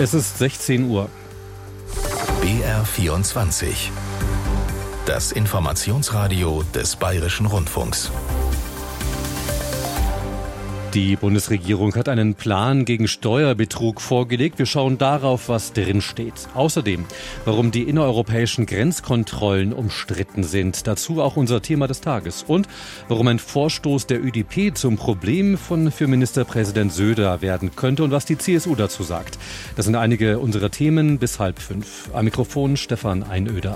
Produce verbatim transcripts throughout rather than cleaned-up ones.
Es ist sechzehn Uhr. B R vierundzwanzig. Das Informationsradio des Bayerischen Rundfunks. Die Bundesregierung hat einen Plan gegen Steuerbetrug vorgelegt. Wir schauen darauf, was drin steht. Außerdem, warum die innereuropäischen Grenzkontrollen umstritten sind. Dazu auch unser Thema des Tages. Und warum ein Vorstoß der Ö D P zum Problem von für Ministerpräsident Söder werden könnte und was die C S U dazu sagt. Das sind einige unserer Themen bis halb fünf. Am Mikrofon Stefan Einöder.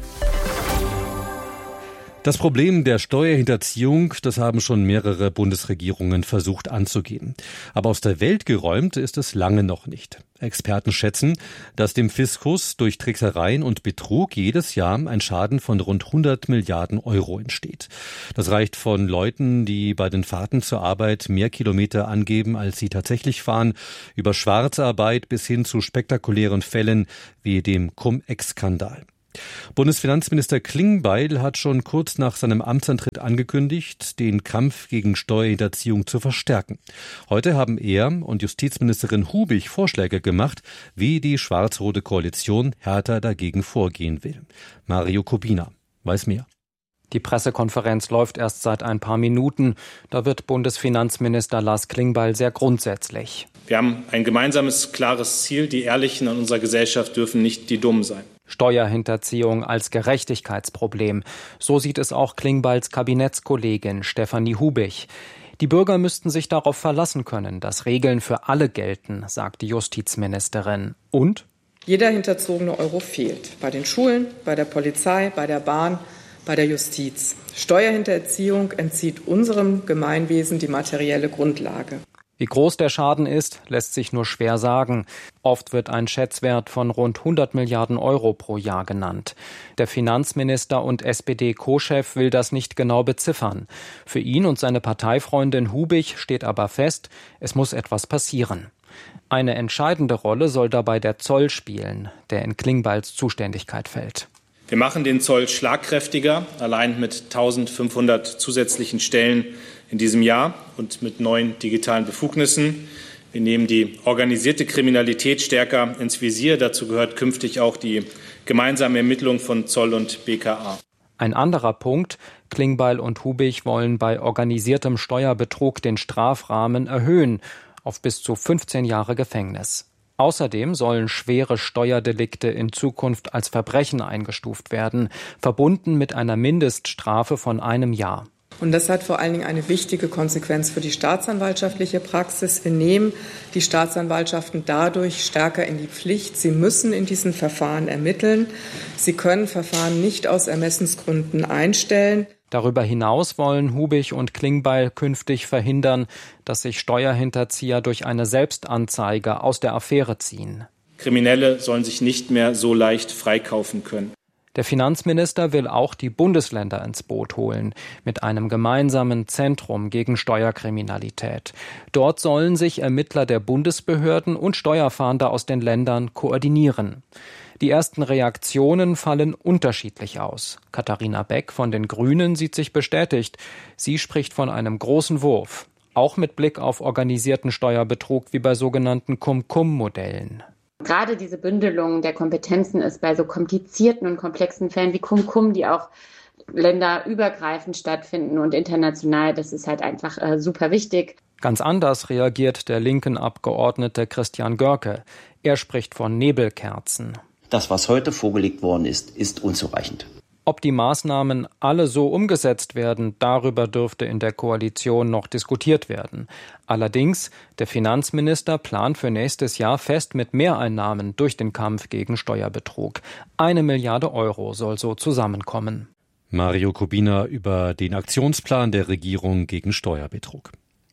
Das Problem der Steuerhinterziehung, das haben schon mehrere Bundesregierungen versucht anzugehen. Aber aus der Welt geräumt ist es lange noch nicht. Experten schätzen, dass dem Fiskus durch Tricksereien und Betrug jedes Jahr ein Schaden von rund hundert Milliarden Euro entsteht. Das reicht von Leuten, die bei den Fahrten zur Arbeit mehr Kilometer angeben, als sie tatsächlich fahren, über Schwarzarbeit bis hin zu spektakulären Fällen wie dem Cum-Ex-Skandal. Bundesfinanzminister Klingbeil hat schon kurz nach seinem Amtsantritt angekündigt, den Kampf gegen Steuerhinterziehung zu verstärken. Heute haben er und Justizministerin Hubich Vorschläge gemacht, wie die schwarz-rote Koalition härter dagegen vorgehen will. Mario Kubina weiß mehr. Die Pressekonferenz läuft erst seit ein paar Minuten. Da wird Bundesfinanzminister Lars Klingbeil sehr grundsätzlich. Wir haben ein gemeinsames, klares Ziel. Die Ehrlichen in unserer Gesellschaft dürfen nicht die Dummen sein. Steuerhinterziehung als Gerechtigkeitsproblem. So sieht es auch Klingbeils Kabinettskollegin Stefanie Hubich. Die Bürger müssten sich darauf verlassen können, dass Regeln für alle gelten, sagt die Justizministerin. Und? Jeder hinterzogene Euro fehlt. Bei den Schulen, bei der Polizei, bei der Bahn, bei der Justiz. Steuerhinterziehung entzieht unserem Gemeinwesen die materielle Grundlage. Wie groß der Schaden ist, lässt sich nur schwer sagen. Oft wird ein Schätzwert von rund hundert Milliarden Euro pro Jahr genannt. Der Finanzminister und S P D-Co-Chef will das nicht genau beziffern. Für ihn und seine Parteifreundin Hubich steht aber fest, es muss etwas passieren. Eine entscheidende Rolle soll dabei der Zoll spielen, der in Klingbeils Zuständigkeit fällt. Wir machen den Zoll schlagkräftiger, allein mit eintausendfünfhundert zusätzlichen Stellen in diesem Jahr und mit neuen digitalen Befugnissen. Wir nehmen die organisierte Kriminalität stärker ins Visier. Dazu gehört künftig auch die gemeinsame Ermittlung von Zoll und B K A. Ein anderer Punkt: Klingbeil und Hubich wollen bei organisiertem Steuerbetrug den Strafrahmen erhöhen auf bis zu fünfzehn Jahre Gefängnis. Außerdem sollen schwere Steuerdelikte in Zukunft als Verbrechen eingestuft werden, verbunden mit einer Mindeststrafe von einem Jahr. Und das hat vor allen Dingen eine wichtige Konsequenz für die staatsanwaltschaftliche Praxis. Wir nehmen die Staatsanwaltschaften dadurch stärker in die Pflicht. Sie müssen in diesen Verfahren ermitteln. Sie können Verfahren nicht aus Ermessensgründen einstellen. Darüber hinaus wollen Hubich und Klingbeil künftig verhindern, dass sich Steuerhinterzieher durch eine Selbstanzeige aus der Affäre ziehen. Kriminelle sollen sich nicht mehr so leicht freikaufen können. Der Finanzminister will auch die Bundesländer ins Boot holen, mit einem gemeinsamen Zentrum gegen Steuerkriminalität. Dort sollen sich Ermittler der Bundesbehörden und Steuerfahnder aus den Ländern koordinieren. Die ersten Reaktionen fallen unterschiedlich aus. Katharina Beck von den Grünen sieht sich bestätigt. Sie spricht von einem großen Wurf, auch mit Blick auf organisierten Steuerbetrug wie bei sogenannten Cum-Cum-Modellen. Gerade diese Bündelung der Kompetenzen ist bei so komplizierten und komplexen Fällen wie Cum-Cum, die auch länderübergreifend stattfinden und international, das ist halt einfach äh, super wichtig. Ganz anders reagiert der linken Abgeordnete Christian Görke. Er spricht von Nebelkerzen. Das, was heute vorgelegt worden ist, ist unzureichend. Ob die Maßnahmen alle so umgesetzt werden, darüber dürfte in der Koalition noch diskutiert werden. Allerdings, der Finanzminister plant für nächstes Jahr fest mit Mehreinnahmen durch den Kampf gegen Steuerbetrug. Eine Milliarde Euro soll so zusammenkommen. Mario Kubina über den Aktionsplan der Regierung gegen Steuerbetrug.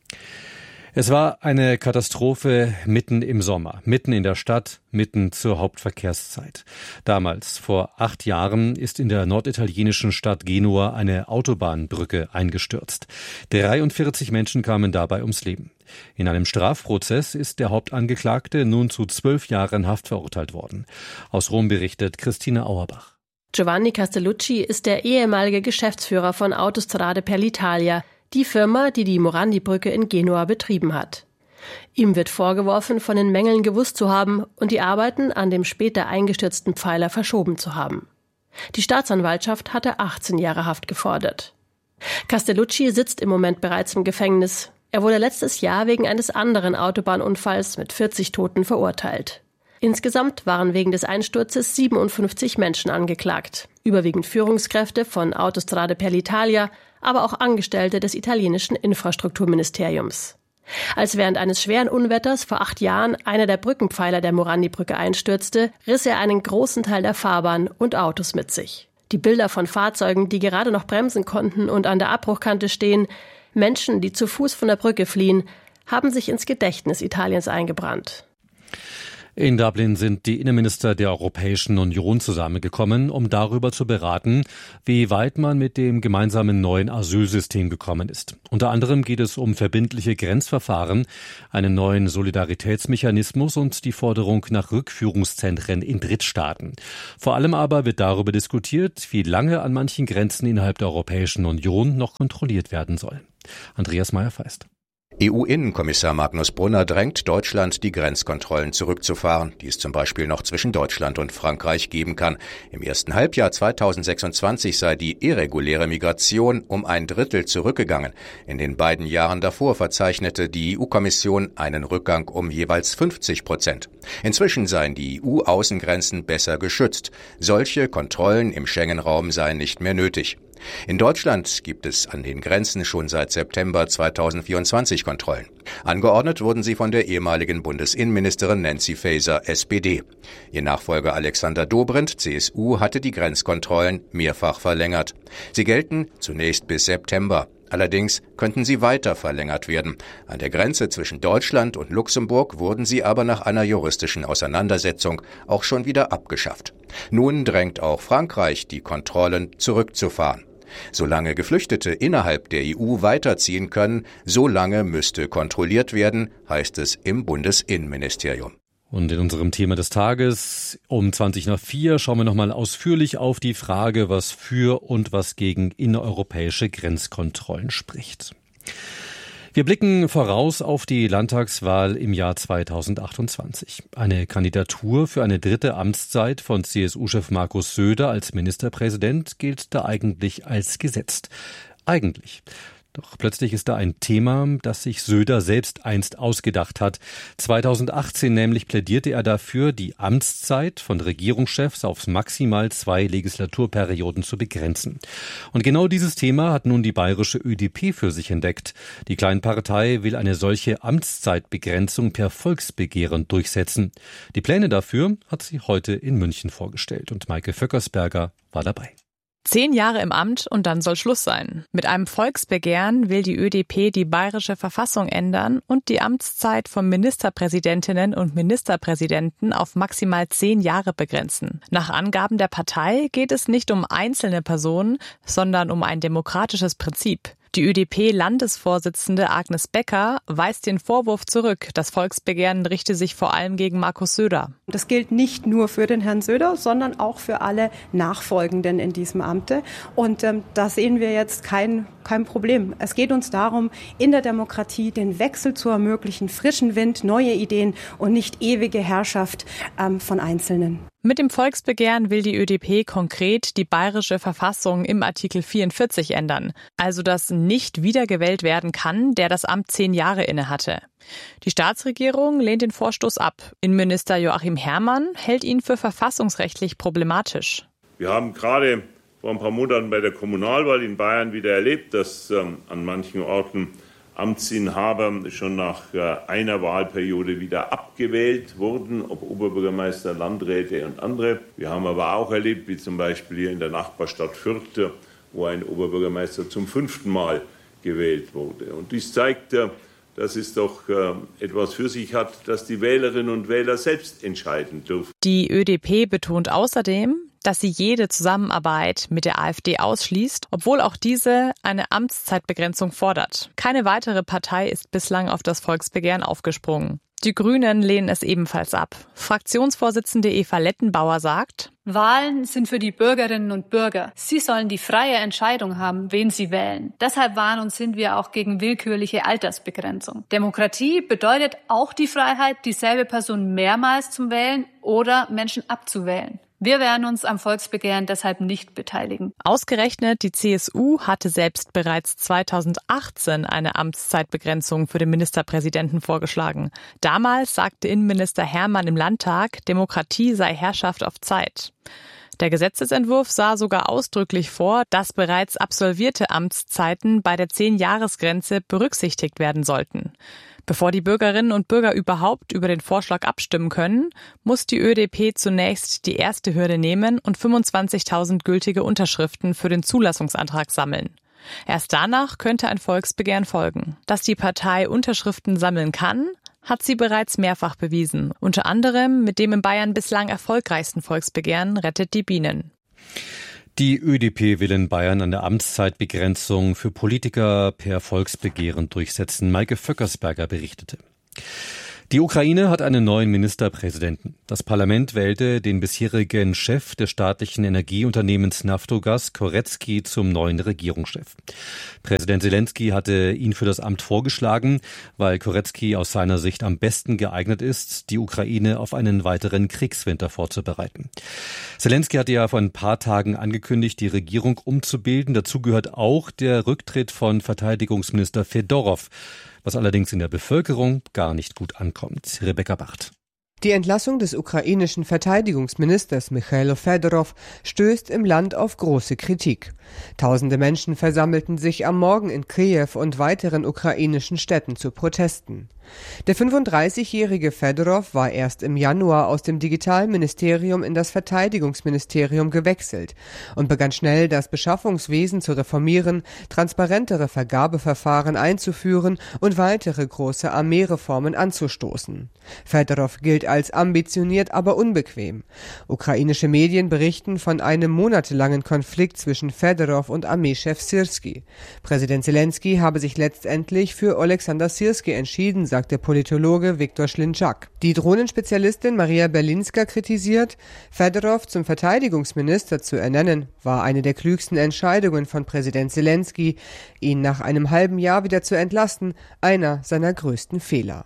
Es war eine Katastrophe mitten im Sommer, mitten in der Stadt, mitten zur Hauptverkehrszeit. Damals, vor acht Jahren, ist in der norditalienischen Stadt Genua eine Autobahnbrücke eingestürzt. dreiundvierzig Menschen kamen dabei ums Leben. In einem Strafprozess ist der Hauptangeklagte nun zu zwölf Jahren Haft verurteilt worden. Aus Rom berichtet Christine Auerbach. Giovanni Castellucci ist der ehemalige Geschäftsführer von Autostrade per l'Italia, die Firma, die die Morandi-Brücke in Genua betrieben hat. Ihm wird vorgeworfen, von den Mängeln gewusst zu haben und die Arbeiten an dem später eingestürzten Pfeiler verschoben zu haben. Die Staatsanwaltschaft hatte achtzehn Jahre Haft gefordert. Castellucci sitzt im Moment bereits im Gefängnis. Er wurde letztes Jahr wegen eines anderen Autobahnunfalls mit vierzig Toten verurteilt. Insgesamt waren wegen des Einsturzes siebenundfünfzig Menschen angeklagt, überwiegend Führungskräfte von Autostrade per l'Italia, aber auch Angestellte des italienischen Infrastrukturministeriums. Als während eines schweren Unwetters vor acht Jahren einer der Brückenpfeiler der Morandi-Brücke einstürzte, riss er einen großen Teil der Fahrbahn und Autos mit sich. Die Bilder von Fahrzeugen, die gerade noch bremsen konnten und an der Abbruchkante stehen, Menschen, die zu Fuß von der Brücke fliehen, haben sich ins Gedächtnis Italiens eingebrannt. In Dublin sind die Innenminister der Europäischen Union zusammengekommen, um darüber zu beraten, wie weit man mit dem gemeinsamen neuen Asylsystem gekommen ist. Unter anderem geht es um verbindliche Grenzverfahren, einen neuen Solidaritätsmechanismus und die Forderung nach Rückführungszentren in Drittstaaten. Vor allem aber wird darüber diskutiert, wie lange an manchen Grenzen innerhalb der Europäischen Union noch kontrolliert werden soll. Andreas Meyer-Feist. E U-Innenkommissar Magnus Brunner drängt Deutschland, die Grenzkontrollen zurückzufahren, die es zum Beispiel noch zwischen Deutschland und Frankreich geben kann. Im ersten Halbjahr zweitausendsechsundzwanzig sei die irreguläre Migration um ein Drittel zurückgegangen. In den beiden Jahren davor verzeichnete die E U-Kommission einen Rückgang um jeweils fünfzig Prozent. Inzwischen seien die E U-Außengrenzen besser geschützt. Solche Kontrollen im Schengen-Raum seien nicht mehr nötig. In Deutschland gibt es an den Grenzen schon seit September zweitausendvierundzwanzig Kontrollen. Angeordnet wurden sie von der ehemaligen Bundesinnenministerin Nancy Faeser, S P D. Ihr Nachfolger Alexander Dobrindt, C S U, hatte die Grenzkontrollen mehrfach verlängert. Sie gelten zunächst bis September. Allerdings könnten sie weiter verlängert werden. An der Grenze zwischen Deutschland und Luxemburg wurden sie aber nach einer juristischen Auseinandersetzung auch schon wieder abgeschafft. Nun drängt auch Frankreich, die Kontrollen zurückzufahren. Solange Geflüchtete innerhalb der E U weiterziehen können, solange müsste kontrolliert werden, heißt es im Bundesinnenministerium. Und in unserem Thema des Tages um zwanzig nach vier schauen wir nochmal ausführlich auf die Frage, was für und was gegen innereuropäische Grenzkontrollen spricht. Wir blicken voraus auf die Landtagswahl im Jahr zweitausendachtundzwanzig. Eine Kandidatur für eine dritte Amtszeit von C S U-Chef Markus Söder als Ministerpräsident gilt da eigentlich als gesetzt. Eigentlich. Doch plötzlich ist da ein Thema, das sich Söder selbst einst ausgedacht hat. zweitausendachtzehn nämlich plädierte er dafür, die Amtszeit von Regierungschefs auf maximal zwei Legislaturperioden zu begrenzen. Und genau dieses Thema hat nun die bayerische Ö D P für sich entdeckt. Die Kleinpartei will eine solche Amtszeitbegrenzung per Volksbegehren durchsetzen. Die Pläne dafür hat sie heute in München vorgestellt und Maike Vöckersberger war dabei. Zehn Jahre im Amt und dann soll Schluss sein. Mit einem Volksbegehren will die Ö D P die bayerische Verfassung ändern und die Amtszeit von Ministerpräsidentinnen und Ministerpräsidenten auf maximal zehn Jahre begrenzen. Nach Angaben der Partei geht es nicht um einzelne Personen, sondern um ein demokratisches Prinzip. Die Ö D P-Landesvorsitzende Agnes Becker weist den Vorwurf zurück, das Volksbegehren richte sich vor allem gegen Markus Söder. Das gilt nicht nur für den Herrn Söder, sondern auch für alle Nachfolgenden in diesem Amte. Und ähm, da sehen wir jetzt kein, kein Problem. Es geht uns darum, in der Demokratie den Wechsel zu ermöglichen, frischen Wind, neue Ideen und nicht ewige Herrschaft ähm, von Einzelnen. Mit dem Volksbegehren will die Ö D P konkret die bayerische Verfassung im Artikel vierundvierzig ändern, also dass nicht wiedergewählt werden kann, der das Amt zehn Jahre innehatte. Die Staatsregierung lehnt den Vorstoß ab. Innenminister Joachim Herrmann hält ihn für verfassungsrechtlich problematisch. Wir haben gerade vor ein paar Monaten bei der Kommunalwahl in Bayern wieder erlebt, dass ähm, an manchen Orten Amtsinhaber schon nach einer Wahlperiode wieder abgewählt wurden, ob Oberbürgermeister, Landräte und andere. Wir haben aber auch erlebt, wie zum Beispiel hier in der Nachbarstadt Fürth, wo ein Oberbürgermeister zum fünften Mal gewählt wurde. Und dies zeigt, dass es doch etwas für sich hat, dass die Wählerinnen und Wähler selbst entscheiden dürfen. Die Ö D P betont außerdem, dass sie jede Zusammenarbeit mit der AfD ausschließt, obwohl auch diese eine Amtszeitbegrenzung fordert. Keine weitere Partei ist bislang auf das Volksbegehren aufgesprungen. Die Grünen lehnen es ebenfalls ab. Fraktionsvorsitzende Eva Lettenbauer sagt: Wahlen sind für die Bürgerinnen und Bürger. Sie sollen die freie Entscheidung haben, wen sie wählen. Deshalb waren und sind wir auch gegen willkürliche Altersbegrenzung. Demokratie bedeutet auch die Freiheit, dieselbe Person mehrmals zu wählen oder Menschen abzuwählen. Wir werden uns am Volksbegehren deshalb nicht beteiligen. Ausgerechnet die C S U hatte selbst bereits zweitausendachtzehn eine Amtszeitbegrenzung für den Ministerpräsidenten vorgeschlagen. Damals sagte Innenminister Hermann im Landtag, Demokratie sei Herrschaft auf Zeit. Der Gesetzesentwurf sah sogar ausdrücklich vor, dass bereits absolvierte Amtszeiten bei der zehn-Jahres-Grenze berücksichtigt werden sollten. Bevor die Bürgerinnen und Bürger überhaupt über den Vorschlag abstimmen können, muss die Ö D P zunächst die erste Hürde nehmen und fünfundzwanzigtausend gültige Unterschriften für den Zulassungsantrag sammeln. Erst danach könnte ein Volksbegehren folgen. Dass die Partei Unterschriften sammeln kann, hat sie bereits mehrfach bewiesen. Unter anderem mit dem in Bayern bislang erfolgreichsten Volksbegehren Rettet die Bienen. Die Ö D P will in Bayern eine Amtszeitbegrenzung für Politiker per Volksbegehren durchsetzen. Maike Vöckersberger berichtete. Die Ukraine hat einen neuen Ministerpräsidenten. Das Parlament wählte den bisherigen Chef des staatlichen Energieunternehmens Naftogaz, Koretski, zum neuen Regierungschef. Präsident Selensky hatte ihn für das Amt vorgeschlagen, weil Koretski aus seiner Sicht am besten geeignet ist, die Ukraine auf einen weiteren Kriegswinter vorzubereiten. Selensky hatte ja vor ein paar Tagen angekündigt, die Regierung umzubilden. Dazu gehört auch der Rücktritt von Verteidigungsminister Fedorov, was allerdings in der Bevölkerung gar nicht gut ankommt. Rebecca Bacht. Die Entlassung des ukrainischen Verteidigungsministers Michailo Fedorov stößt im Land auf große Kritik. Tausende Menschen versammelten sich am Morgen in Kiew und weiteren ukrainischen Städten zu Protesten. Der fünfunddreißigjährige Fedorov war erst im Januar aus dem Digitalministerium in das Verteidigungsministerium gewechselt und begann schnell, das Beschaffungswesen zu reformieren, transparentere Vergabeverfahren einzuführen und weitere große Armeereformen anzustoßen. Fedorov gilt als ambitioniert, aber unbequem. Ukrainische Medien berichten von einem monatelangen Konflikt zwischen Fedorov und Armeechef Syrski. Präsident Selensky habe sich letztendlich für Oleksandr Syrski entschieden, sagt der Politologe Viktor Schlinczak. Die Drohnenspezialistin Maria Berlinska kritisiert, Fedorov zum Verteidigungsminister zu ernennen, war eine der klügsten Entscheidungen von Präsident Selensky. Ihn nach einem halben Jahr wieder zu entlassen, einer seiner größten Fehler.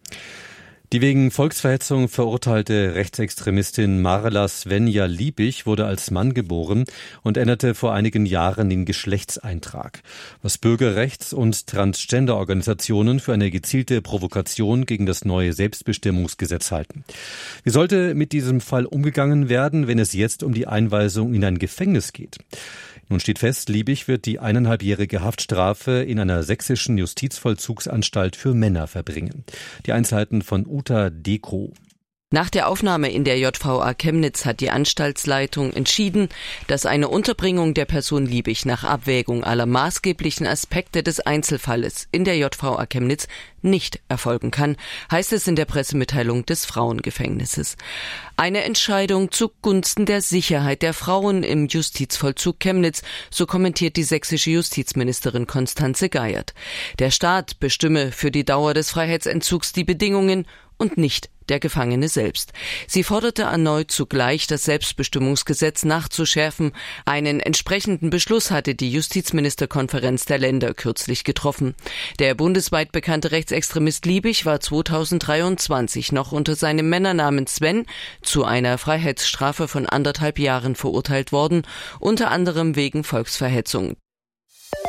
Die wegen Volksverhetzung verurteilte Rechtsextremistin Marla Svenja Liebig wurde als Mann geboren und änderte vor einigen Jahren den Geschlechtseintrag, was Bürgerrechts- und Transgender-Organisationen für eine gezielte Provokation gegen das neue Selbstbestimmungsgesetz halten. Wie sollte mit diesem Fall umgegangen werden, wenn es jetzt um die Einweisung in ein Gefängnis geht? Nun steht fest, Liebig wird die eineinhalbjährige Haftstrafe in einer sächsischen Justizvollzugsanstalt für Männer verbringen. Die Einzelheiten von Uta Deko. Nach der Aufnahme in der J V A Chemnitz hat die Anstaltsleitung entschieden, dass eine Unterbringung der Person Liebig nach Abwägung aller maßgeblichen Aspekte des Einzelfalles in der J V A Chemnitz nicht erfolgen kann, heißt es in der Pressemitteilung des Frauengefängnisses. Eine Entscheidung zugunsten der Sicherheit der Frauen im Justizvollzug Chemnitz, so kommentiert die sächsische Justizministerin Constanze Geiert. Der Staat bestimme für die Dauer des Freiheitsentzugs die Bedingungen und nicht der Gefangene selbst. Sie forderte erneut zugleich, das Selbstbestimmungsgesetz nachzuschärfen. Einen entsprechenden Beschluss hatte die Justizministerkonferenz der Länder kürzlich getroffen. Der bundesweit bekannte Rechtsextremist Liebig war zweitausenddreiundzwanzig noch unter seinem Männernamen Sven zu einer Freiheitsstrafe von anderthalb Jahren verurteilt worden, unter anderem wegen Volksverhetzung.